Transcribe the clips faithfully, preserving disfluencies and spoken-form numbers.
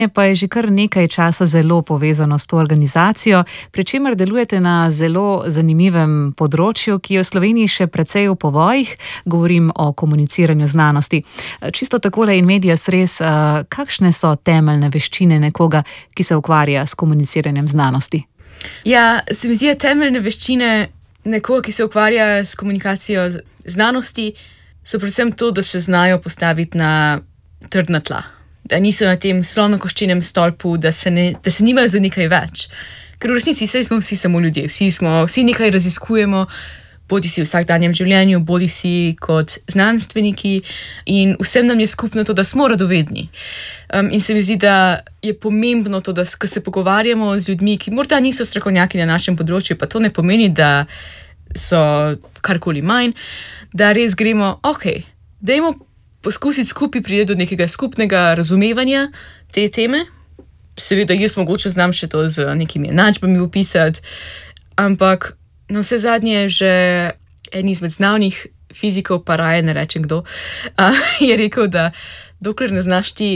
Pa je že kar nekaj časa zelo povezano s to organizacijo, pri čemer delujete na zelo zanimivem področju, ki je v Sloveniji še precej v povojih, govorim o komuniciranju znanosti. Čisto takole in medias res, kakšne so temeljne veščine nekoga, ki se ukvarja s komuniciranjem znanosti? Ja, se mi zdi, da temeljne veščine nekoga, ki se ukvarja s komunikacijo znanosti, so predvsem to, da se znajo postaviti na trdna tla. Da niso na tem slonokoščenem stolpu, da se, ne, da se nimajo za nekaj več. Ker v resnici saj smo vsi samo ljudje, vsi, smo, vsi nekaj raziskujemo, bodi si v vsakdanjem življenju, bodi si kot znanstveniki in vsem nam je skupno to, da smo radovedni. Um, in se mi zdi, da je pomembno to, da ko se pogovarjamo z ljudmi, ki morda niso strokovnjaki na našem področju, pa to ne pomeni, da so karkoli manj, da res gremo, ok, dajmo poskusiti skupaj priti do nekega skupnega razumevanja te teme. Seveda, jaz mogoče znam še to z nekimi enačbami opisati, ampak na vse zadnje že en izmed znavnih fizikov, pa raje ne rečem kdo, je rekel, da dokler ne znaš ti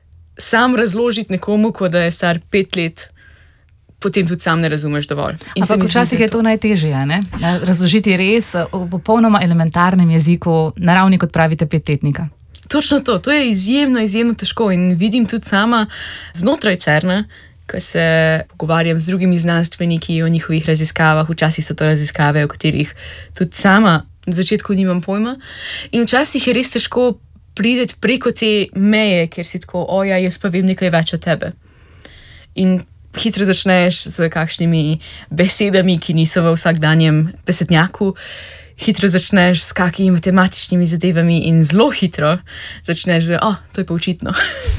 sam razložiti nekomu, ko da je star pet let, potem tudi sam ne razumeš dovolj. In ampak včasih je to najtežje, ne? Razložiti res v popolnoma elementarnem jeziku, na ravni, kot pravite, petletnika. Točno to, to je izjemno, izjemno težko in vidim tudi sama znotraj Cerna, ko se pogovarjam z drugimi znanstveniki o njihovih raziskavah, včasih so to raziskave, o katerih tudi sama na začetku nimam pojma. In včasih je res težko priti preko te meje, ker si tako, oja, jaz pa vem nekaj več od tebe. In hitro začneš z kakšnimi besedami, ki niso v vsakdanjem besednjaku, hitro začneš s kakimi matematičnimi zadevami in zelo hitro začneš z, o, to je pa očitno.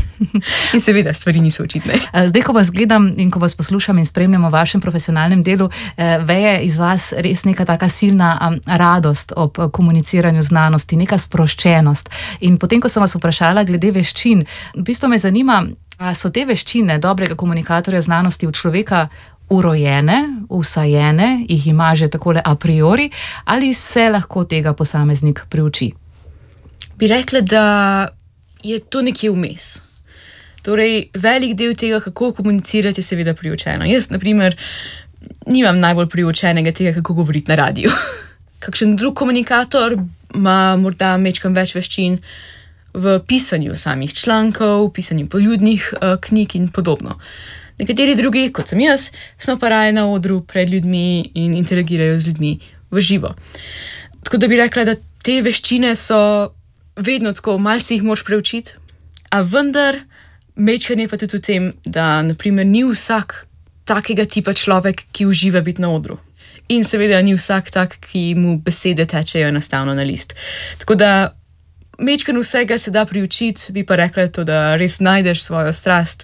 In seveda, stvari niso očitne. Zdaj, ko vas gledam in ko vas poslušam in spremljam v vašem profesionalnem delu, veje iz vas res neka taka silna radost ob komuniciranju znanosti, neka sproščenost. In potem, ko sem vas vprašala glede veščin, v bistvu me zanima, a so te veščine dobrega komunikatorja znanosti v človeka urojene, vsajene, jih ima že takole a priori, ali se lahko tega posameznik priuči? Bi rekla, da je to nekje vmes. Torej, velik del tega, kako komunicirati, je seveda priučeno. Jaz, na primer, nimam najbolj priučenega tega, kako govoriti na radiju. Kakšen drug komunikator ima morda majčkeno več veščin v pisanju samih člankov, pisanju poljudnih uh, knjig in podobno. Nekateri drugi, kot sem jaz, smo pa raje na odru pred ljudmi in interagirajo z ljudmi v živo. Tako da bi rekla, da te veščine so vedno tako, malo si jih moraš preučiti, a vendar majčkeno je pa tudi v tem, da na primer ni vsak takega tipa človek, ki uživa biti na odru. In seveda ni vsak tak, ki mu besede tečejo enostavno na list. Tako da majčkeno vsega se da priučiti, bi pa rekla to, da res najdeš svojo strast,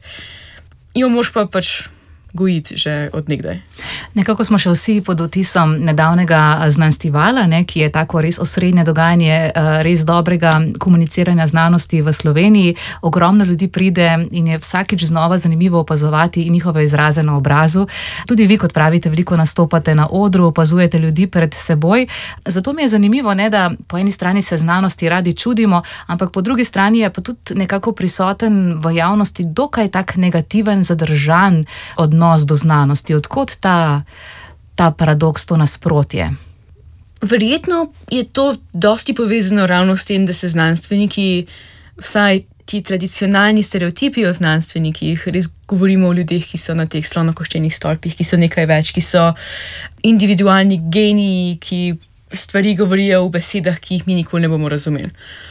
jo moš pa pač gojiti že od nekdaj. Nekako smo še vsi pod vtisom nedavnega Znanstivala, ne, ki je tako res osrednje dogajanje res dobrega komuniciranja znanosti v Sloveniji. Ogromno ljudi pride in je vsakič znova zanimivo opazovati njihove izraze na obrazu. Tudi vi, kot pravite, veliko nastopate na odru, opazujete ljudi pred seboj. Zato mi je zanimivo, ne, da po eni strani se znanosti radi čudimo, ampak po drugi strani je pa tudi nekako prisoten v javnosti dokaj tak negativen, zadržan odnos do znanosti. Odkot ta, ta paradoks, to nasprotje? Verjetno je to dosti povezano ravno s tem, da se znanstveniki, vsaj ti tradicionalni stereotipi o znanstvenikih, res govorimo o ljudeh, ki so na teh slonokoščenih stolpih, ki so nekaj več, ki so individualni geniji, ki stvari govorijo v besedah, ki jih mi nikoli ne bomo razumeli.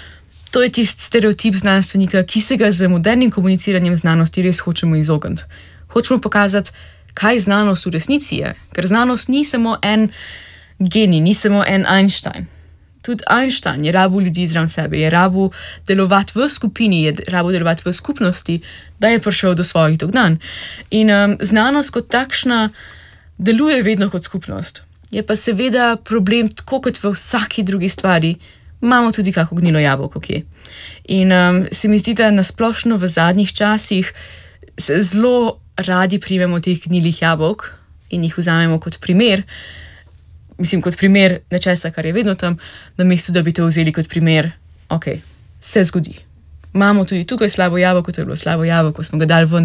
To je tisti stereotip znanstvenika, ki se ga z modernim komuniciranjem znanosti res hočemo izogniti. Hočemo pokazati, kaj znanost v resnici je. Ker znanost ni samo en genij, ni samo en Einstein. Tudi Einstein je rabil ljudi zraven sebe, je rabil delovati v skupini, je rabil delovati v skupnosti, da je prišel do svojih dognanj. In um, znanost kot takšna deluje vedno kot skupnost. Je pa seveda problem, tako kot v vsaki drugi stvari, imamo tudi kako gnilo jabolko kje. In um, se mi zdi, da nasplošno v zadnjih časih se zelo radi primemo teh gnilih jabolk in jih vzamemo kot primer, mislim, kot primer nečesa, kar je vedno tam, namesto da bi to vzeli kot primer, ok, se zgodi. imamo tudi tukaj slabo jabolko, to je bilo slabo jabolko, smo ga dali ven,